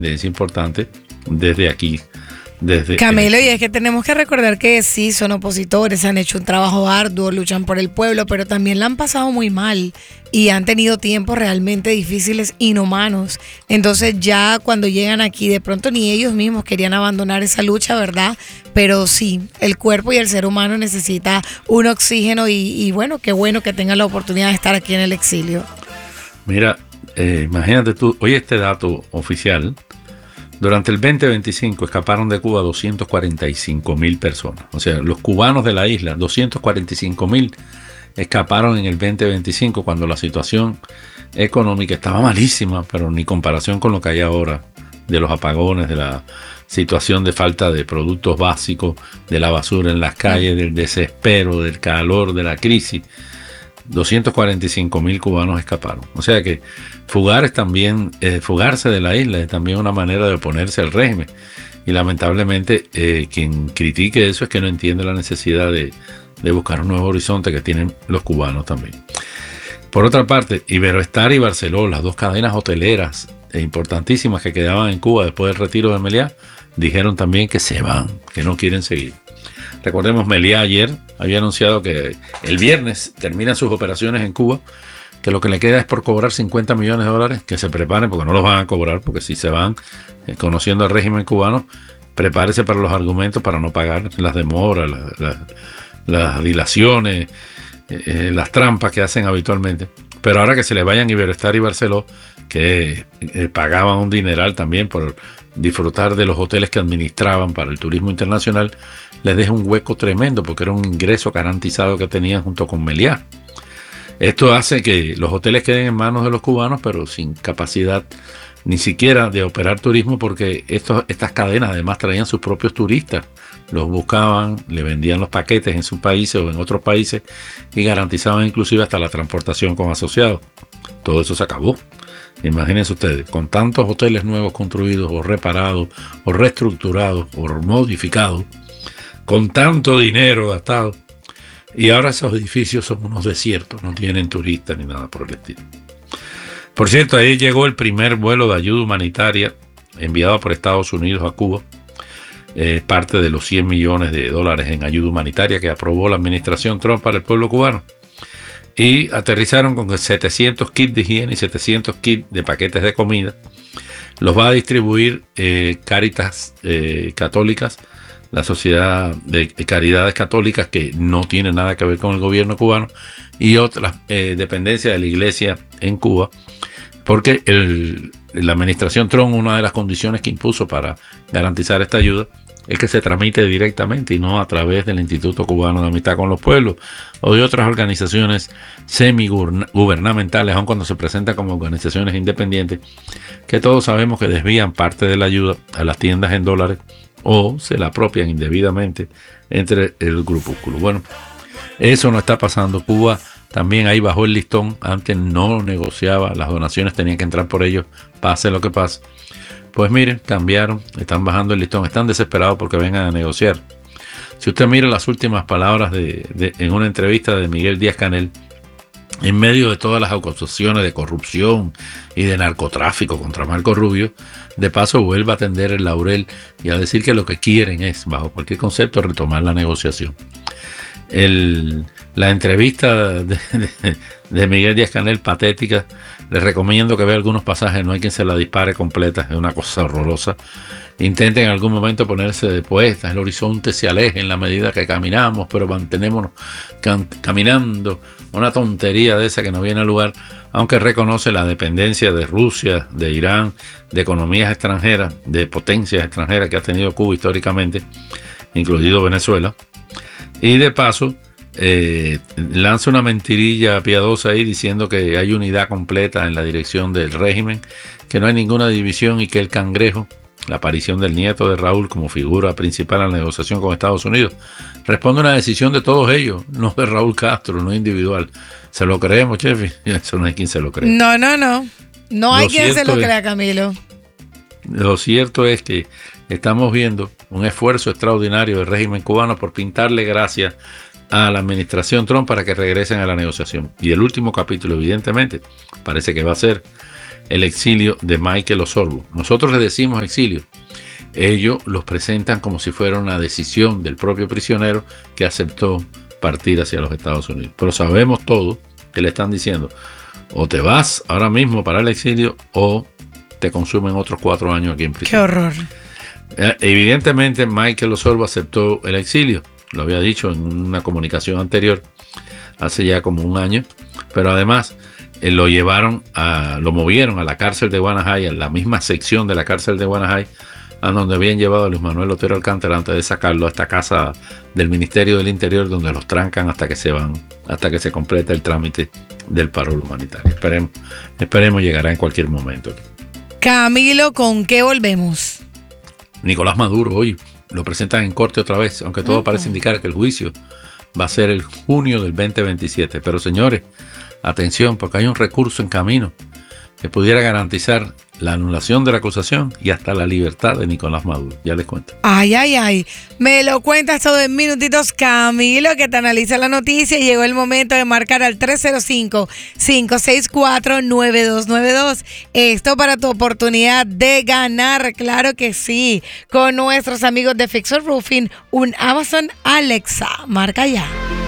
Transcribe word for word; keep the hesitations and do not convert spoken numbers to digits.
es importante desde aquí. Desde Camilo, y es que tenemos que recordar que sí, son opositores, han hecho un trabajo arduo, luchan por el pueblo, pero también la han pasado muy mal y han tenido tiempos realmente difíciles, inhumanos. Entonces ya cuando llegan aquí, de pronto ni ellos mismos querían abandonar esa lucha, ¿verdad? Pero sí, el cuerpo y el ser humano necesita un oxígeno y, y bueno, qué bueno que tengan la oportunidad de estar aquí en el exilio. Mira, eh, imagínate tú, oye este dato oficial. Durante el veinte veinticinco escaparon de Cuba doscientas cuarenta y cinco mil personas. O sea, los cubanos de la isla, doscientas cuarenta y cinco mil escaparon en el veinte veinticinco cuando la situación económica estaba malísima, pero ni comparación con lo que hay ahora, de los apagones, de la situación de falta de productos básicos, de la basura en las calles, del desespero, del calor, de la crisis. doscientos cuarenta y cinco mil cubanos escaparon. O sea que fugar es también, eh, fugarse de la isla es también una manera de oponerse al régimen. Y lamentablemente eh, quien critique eso es que no entiende la necesidad de, de buscar un nuevo horizonte que tienen los cubanos también. Por otra parte, Iberoestar y Barceló, las dos cadenas hoteleras eh, importantísimas que quedaban en Cuba después del retiro de Meliá, dijeron también que se van, que no quieren seguir. Recordemos, Meliá ayer había anunciado que el viernes terminan sus operaciones en Cuba, que lo que le queda es por cobrar cincuenta millones de dólares, que se preparen porque no los van a cobrar, porque si se van eh, conociendo al régimen cubano, prepárese para los argumentos para no pagar las demoras, las, las, las dilaciones, eh, eh, las trampas que hacen habitualmente. Pero ahora que se le vayan Iberoestar y Barceló, que eh, pagaban un dineral también por disfrutar de los hoteles que administraban para el turismo internacional, les deja un hueco tremendo porque era un ingreso garantizado que tenían junto con Meliá. Esto hace que los hoteles queden en manos de los cubanos, pero sin capacidad ni siquiera de operar turismo, porque estos, estas cadenas además traían sus propios turistas, los buscaban, le vendían los paquetes en sus países o en otros países y garantizaban inclusive hasta la transportación con asociados. Todo eso se acabó. Imagínense ustedes, con tantos hoteles nuevos construidos o reparados o reestructurados o modificados, con tanto dinero gastado, y ahora esos edificios son unos desiertos, no tienen turistas ni nada por el estilo. Por cierto, ahí llegó el primer vuelo de ayuda humanitaria enviado por Estados Unidos a Cuba, eh, parte de los cien millones de dólares en ayuda humanitaria que aprobó la administración Trump para el pueblo cubano. Y aterrizaron con setecientos kits de higiene y setecientos kits de paquetes de comida. Los va a distribuir eh, Cáritas eh, Católicas, la Sociedad de Caridades Católicas, que no tiene nada que ver con el gobierno cubano, y otras eh, dependencias de la iglesia en Cuba, porque el, la administración Trump, una de las condiciones que impuso para garantizar esta ayuda es que se tramite directamente y no a través del Instituto Cubano de Amistad con los Pueblos o de otras organizaciones semigubernamentales, aun cuando se presentan como organizaciones independientes, que todos sabemos que desvían parte de la ayuda a las tiendas en dólares o se la apropian indebidamente entre el grupúsculo. Bueno, eso no está pasando. Cuba también ahí bajó el listón. Antes no negociaba, las donaciones tenían que entrar por ellos, pase lo que pase. Pues miren, cambiaron, están bajando el listón, están desesperados porque vengan a negociar. Si usted mira las últimas palabras de, de, en una entrevista de Miguel Díaz-Canel, en medio de todas las acusaciones de corrupción y de narcotráfico contra Marco Rubio, de paso vuelve a tender el laurel y a decir que lo que quieren es, bajo cualquier concepto, retomar la negociación. El, la entrevista de, de, de Miguel Díaz-Canel, patética, les recomiendo que vea algunos pasajes, no hay quien se la dispare completa, es una cosa horrorosa. Intenten en algún momento ponerse de puestas, el horizonte se aleja en la medida que caminamos, pero mantenémonos cam- caminando, una tontería de esa que no viene al lugar, aunque reconoce la dependencia de Rusia, de Irán, de economías extranjeras, de potencias extranjeras que ha tenido Cuba históricamente, incluido Venezuela, y de paso eh, lanza una mentirilla piadosa ahí diciendo que hay unidad completa en la dirección del régimen, que no hay ninguna división y que el cangrejo, la aparición del nieto de Raúl como figura principal en la negociación con Estados Unidos, responde a una decisión de todos ellos, no de Raúl Castro, no individual. ¿Se lo creemos, Chefi? Eso no hay quien se lo cree. No, no, no. No hay Lo quien se lo cierto crea, es- Camilo. Lo cierto es que estamos viendo un esfuerzo extraordinario del régimen cubano por pintarle gracia a la administración Trump para que regresen a la negociación. Y el último capítulo, evidentemente, parece que va a ser el exilio de Michael Osorbo. Nosotros le decimos exilio. Ellos los presentan como si fuera una decisión del propio prisionero que aceptó partir hacia los Estados Unidos. Pero sabemos todos que le están diciendo, o te vas ahora mismo para el exilio o te consumen otros cuatro años aquí en prisión. ¡Qué horror! Evidentemente Michael Osorbo aceptó el exilio, lo había dicho en una comunicación anterior, hace ya como un año, pero además eh, lo llevaron, a, lo movieron a la cárcel de Guanajay, a la misma sección de la cárcel de Guanajay, a donde habían llevado a Luis Manuel Otero Alcántara antes de sacarlo a esta casa del Ministerio del Interior, donde los trancan hasta que se van, hasta que se completa el trámite del paro humanitario. Esperemos, esperemos llegará en cualquier momento. Camilo, ¿con qué volvemos? Nicolás Maduro hoy lo presentan en corte otra vez, aunque todo uh-huh. parece indicar que el juicio va a ser el junio del veinte veintisiete. Pero señores, atención, porque hay un recurso en camino que pudiera garantizar la anulación de la acusación y hasta la libertad de Nicolás Maduro. Ya les cuento. Ay, ay, ay. Me lo cuentas todo en minutitos, Camilo, que te analiza la noticia. Y llegó el momento de marcar al tres cero cinco, cinco seis cuatro, nueve dos nueve dos. Esto para tu oportunidad de ganar, claro que sí, con nuestros amigos de Fixer Roofing, un Amazon Alexa. Marca ya.